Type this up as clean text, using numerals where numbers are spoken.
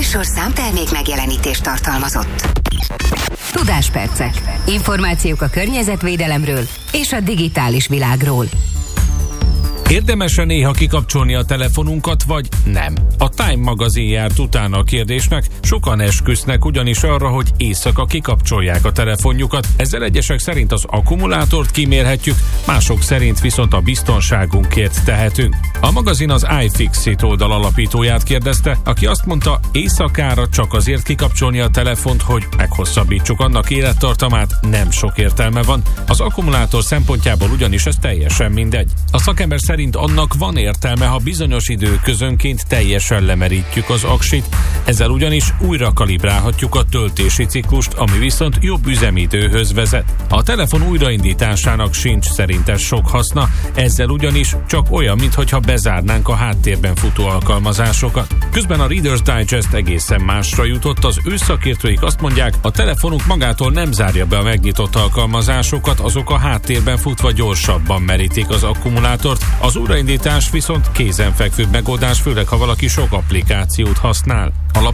műsor számtermék megjelenítést tartalmazott. Tudáspercek. Információk a környezetvédelemről és a digitális világról. Érdemes-e néha kikapcsolni a telefonunkat, vagy nem? A Time magazin járt utána a kérdésnek, sokan esküsznek ugyanis arra, hogy éjszaka kikapcsolják a telefonjukat, ezzel egyesek szerint az akkumulátort kimérhetjük, mások szerint viszont a biztonságunkért tehetünk. A magazin az iFixit oldal alapítóját kérdezte, aki azt mondta, éjszakára csak azért kikapcsolni a telefont, hogy meghosszabbítsuk annak élettartamát, nem sok értelme van. Az akkumulátor szempontjából ugyanis ez teljesen mindegy. A szakember szerint annak van értelme, ha bizonyos időközönként teljesen lemerítjük az aksit, ezzel ugyanis újra kalibrálhatjuk a töltési ciklust, ami viszont jobb üzemidőhöz vezet. A telefon újraindításának sincs szerinte sok haszna, ezzel ugyanis csak olyan, mintha bezárnánk a háttérben futó alkalmazásokat. Közben a Reader's Digest egészen másra jutott, az ő szakértőik azt mondják, a telefonunk magától nem zárja be a megnyitott alkalmazásokat, azok a háttérben futva gyorsabban merítik az akkumulátort, az újraindítás viszont kézenfekvőbb megoldás, főleg ha valaki sok applikációt használ.